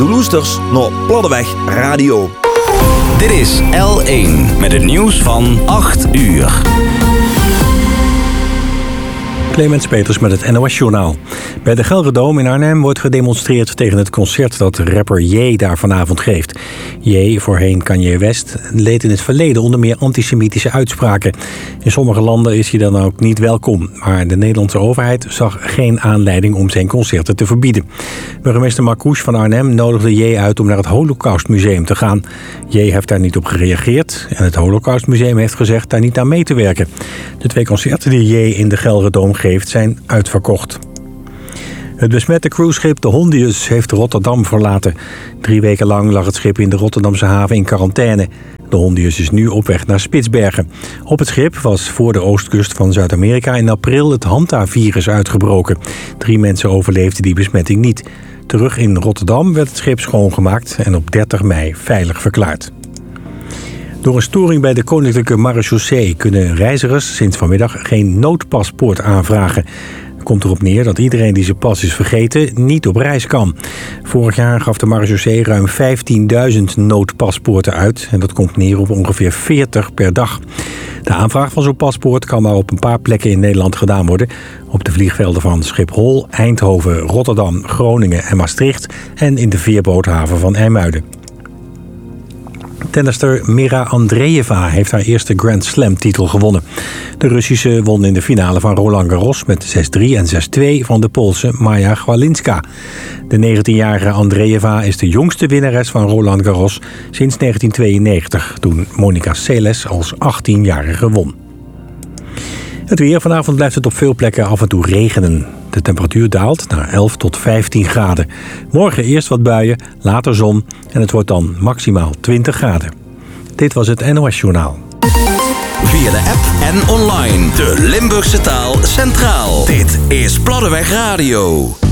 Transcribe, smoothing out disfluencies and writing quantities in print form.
de Loesters naar Platteweg Radio. Dit is L1 met het nieuws van 8 uur. Clemens Peters met het NOS-journaal. Bij de Gelredome in Arnhem wordt gedemonstreerd tegen het concert dat rapper Ye daar vanavond geeft. Ye, voorheen Kanye West, leed in het verleden onder meer antisemitische uitspraken. In sommige landen is hij dan ook niet welkom. Maar de Nederlandse overheid zag geen aanleiding om zijn concerten te verbieden. Burgemeester Marcouch van Arnhem nodigde Ye uit om naar het Holocaustmuseum te gaan. Ye heeft daar niet op gereageerd en het Holocaustmuseum heeft gezegd daar niet aan mee te werken. De 2 concerten die Ye in de Gelredome geeft zijn uitverkocht. Het besmette cruiseschip de Hondius heeft Rotterdam verlaten. 3 weken lang lag het schip in de Rotterdamse haven in quarantaine. De Hondius is nu op weg naar Spitsbergen. Op het schip was voor de oostkust van Zuid-Amerika in april het Hanta-virus uitgebroken. 3 mensen overleefden die besmetting niet. Terug in Rotterdam werd het schip schoongemaakt en op 30 mei veilig verklaard. Door een storing bij de Koninklijke Marechaussee kunnen reizigers sinds vanmiddag geen noodpaspoort aanvragen. Het komt erop neer dat iedereen die zijn pas is vergeten niet op reis kan. Vorig jaar gaf de Marechaussee ruim 15.000 noodpaspoorten uit en dat komt neer op ongeveer 40 per dag. De aanvraag van zo'n paspoort kan maar op een paar plekken in Nederland gedaan worden. Op de vliegvelden van Schiphol, Eindhoven, Rotterdam, Groningen en Maastricht en in de veerboothaven van IJmuiden. Tennister Mira Andreeva heeft haar eerste Grand Slam-titel gewonnen. De Russische won in de finale van Roland Garros met 6-3 en 6-2 van de Poolse Maja Chwalinska. De 19-jarige Andreeva is de jongste winnares van Roland Garros sinds 1992, toen Monica Seles als 18-jarige won. Het weer. Vanavond blijft het op veel plekken af en toe regenen. De temperatuur daalt naar 11 tot 15 graden. Morgen eerst wat buien, later zon en het wordt dan maximaal 20 graden. Dit was het NOS-journaal. Via de app en online. De Limburgse taal centraal. Dit is Platteweg Radio.